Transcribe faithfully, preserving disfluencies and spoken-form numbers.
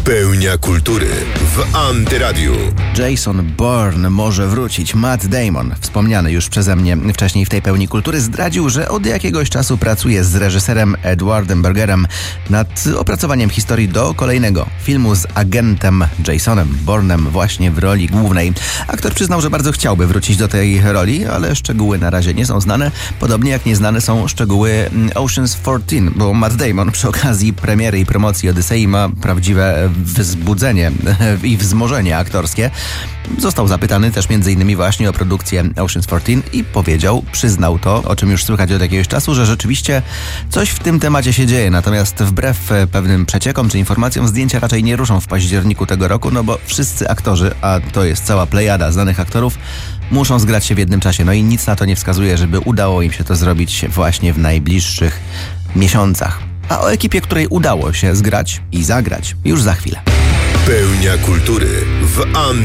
Pełnia kultury w Antyradiu. Jason Bourne może wrócić. Matt Damon, wspomniany już przeze mnie wcześniej w tej Pełni Kultury, zdradził, że od jakiegoś czasu pracuje z reżyserem Edwardem Bergerem nad opracowaniem historii do kolejnego filmu z agentem Jasonem Bournem właśnie w roli głównej. Aktor przyznał, że bardzo chciałby wrócić do tej roli, ale szczegóły na razie nie są znane, podobnie jak nieznane są szczegóły Ocean's czternaście, bo Matt Damon przy okazji premiery i promocji Odysei ma prawdziwe wzbudzenie i wzmożenie aktorskie. Został zapytany też między innymi właśnie o produkcję Ocean's czternaście i powiedział, przyznał to, o czym już słychać od jakiegoś czasu, że rzeczywiście coś w tym temacie się dzieje. Natomiast wbrew pewnym przeciekom czy informacjom zdjęcia raczej nie ruszą w październiku tego roku, no bo wszyscy aktorzy, a to jest cała plejada znanych aktorów, muszą zgrać się w jednym czasie. No i nic na to nie wskazuje, żeby udało im się to zrobić właśnie w najbliższych miesiącach. A o ekipie, której udało się zgrać i zagrać już za chwilę. Pełnia kultury w Antyradiu.